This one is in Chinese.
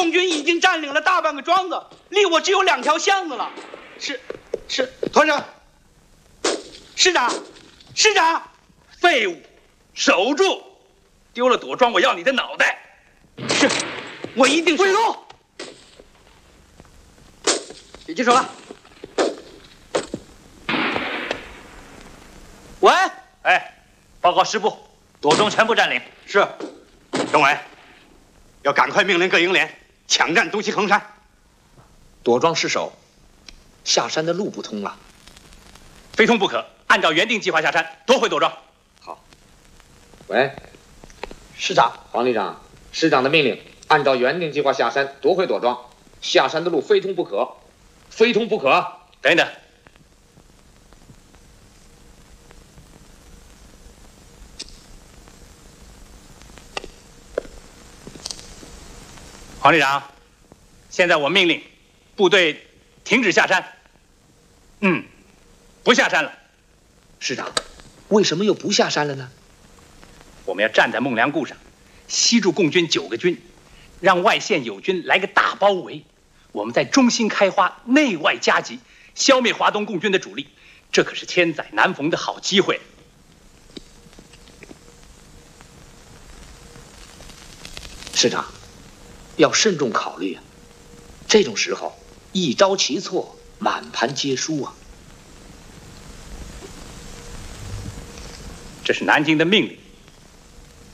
共军已经占领了大半个庄子，离我只有2条巷子了。 团长， 师长， 废物，守住！丢了朵庄，我要你的脑袋！ 是，我一定。 跪住！别接手了。 喂， 哎，报告师部，朵庄全部占领。 是，政委，要赶快命令各营连抢占东西横山。 朵庄失守，下山的路不通了， 非通不可。按照原定计划下山，夺回朵庄。 好。喂， 师长， 黄旅长，师长的命令，按照原定计划下山，夺回朵庄。下山的路非通不可，非通不可。 等等。黄旅长，现在我命令部队停止下山。不下山了。 师长，为什么又不下山了呢？ 我们要站在孟良崮上，吸住共军9个军，让外线友军来个大包围。我们在中心开花，内外夹击，消灭华东共军的主力。这可是千载难逢的好机会。 师长，要慎重考虑啊！这种时候，一招棋错，满盘皆输啊！ 这是南京的命令，